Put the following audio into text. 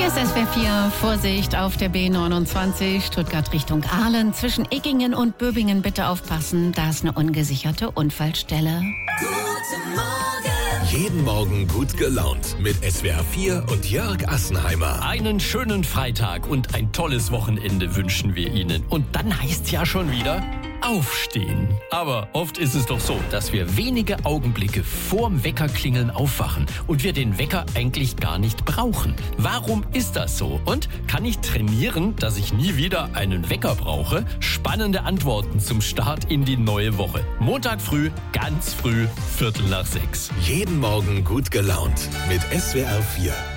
Hier ist SWR 4, Vorsicht auf der B29, Stuttgart Richtung Aalen. Zwischen Eggingen und Böbingen bitte aufpassen, da ist eine ungesicherte Unfallstelle. Guten Morgen. Jeden Morgen gut gelaunt mit SWR 4 und Jörg Assenheimer. Einen schönen Freitag und ein tolles Wochenende wünschen wir Ihnen. Und dann heißt's ja schon wieder aufstehen. Aber oft ist es doch so, dass wir wenige Augenblicke vorm Weckerklingeln aufwachen und wir den Wecker eigentlich gar nicht brauchen. Warum ist das so? Und kann ich trainieren, dass ich nie wieder einen Wecker brauche? Spannende Antworten zum Start in die neue Woche. Montag früh, ganz früh, 5:45. Jeden Morgen gut gelaunt mit SWR 4.